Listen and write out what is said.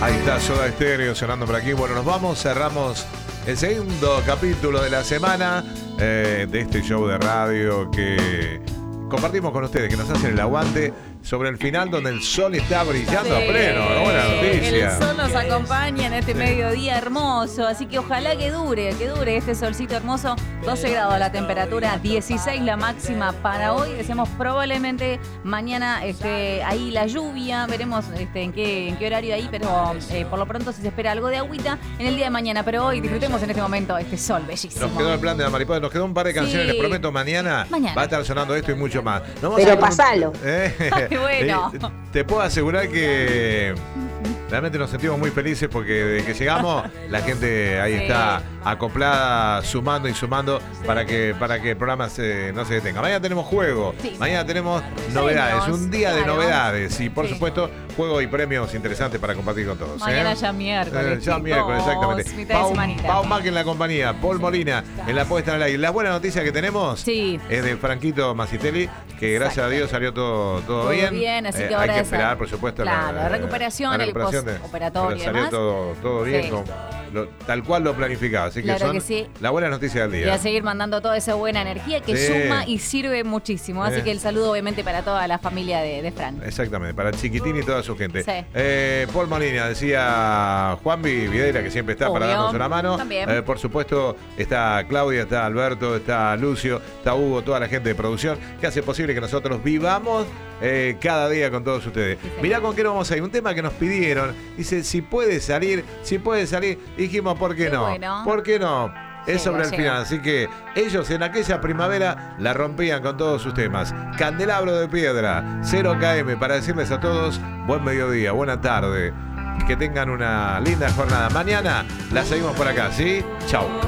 Ahí está Soda Stereo sonando por aquí. Bueno, nos vamos, cerramos el segundo capítulo de la semana de este show de radio que compartimos con ustedes, que nos hacen el aguante sobre el final donde el sol está brillando a pleno. Buena noticia. El sol nos acompaña en este mediodía hermoso, así que ojalá que dure este solcito hermoso. 12 grados la temperatura, 16 la máxima para hoy. Decíamos probablemente mañana ahí la lluvia, veremos en qué horario ahí, pero por lo pronto si se espera algo de agüita en el día de mañana. Pero hoy disfrutemos en este momento este sol bellísimo. Nos quedó el plan de la mariposa, nos quedó un par de canciones, les prometo, mañana va a estar sonando esto y mucho más. Pero pasalo. Bueno. Te puedo asegurar que realmente nos sentimos muy felices porque desde que llegamos la gente ahí está acoplada, sumando y sumando para que el programa no se detenga. Mañana tenemos juego, mañana tenemos novedades, un día de novedades y por supuesto juegos y premios interesantes para compartir con todos. Mañana ya miércoles. Ya miércoles, exactamente. Pau Mac en la compañía, Paul Molina en la puesta en el aire. La buena noticia que tenemos es de Franquito Masitelli, que gracias a Dios salió todo bien. Así que ahora hay que esperar, por supuesto, la recuperación, el postoperatorio. Salió todo bien, tal cual lo planificaba. Así que son la buena noticia del día. Y a seguir mandando toda esa buena energía que suma y sirve muchísimo. Así que el saludo obviamente para toda la familia de Fran. Exactamente, para Chiquitín y toda su gente. Paul Molina, decía Juanvi Videira, que siempre está para darnos una mano. Por supuesto, está Claudia, está Alberto, está Lucio, está Hugo, toda la gente de producción que hace posible que nosotros vivamos cada día con todos ustedes. Mirá con qué nos vamos a ir. Un tema que nos pidieron. Dice, si puede salir. Dijimos, ¿por qué no? Bueno. ¿Por qué no? Es sobre el final, así que ellos en aquella primavera la rompían con todos sus temas. Candelabro de Piedra, 0 km, para decirles a todos, buen mediodía, buena tarde, que tengan una linda jornada. Mañana la seguimos por acá, ¿sí? Chau.